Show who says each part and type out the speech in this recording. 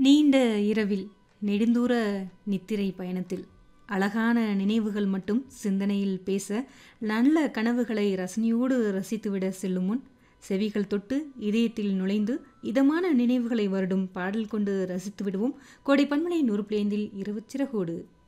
Speaker 1: நீண்ட இரவில் நெடுந்தூர நித்திரை பயணத்தில் அழகான நினைவுகள் மட்டும் சிந்தனையில் பேச நல்ல கனவுகளை ரசனையோடு ரசித்துவிட செல்லும் முன் செவிகள் தொட்டு இதயத்தில் நுழைந்து இதமான நினைவுகளை வருடும் பாடல் கொண்டு ரசித்து விடுவோம். கோடை பன்மலை 100.5 இரவு சிறகோடு.